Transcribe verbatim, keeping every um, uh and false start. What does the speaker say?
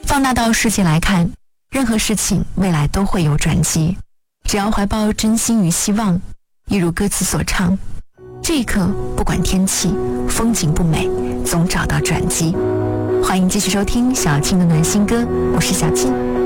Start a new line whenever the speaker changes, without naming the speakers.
放大到世界来看，任何事情未来都会有转机，只要怀抱真心与希望，一如歌词所唱，这一刻不管天气风景不美，总找到转机。欢迎继续收听小青的暖心歌，我是小青。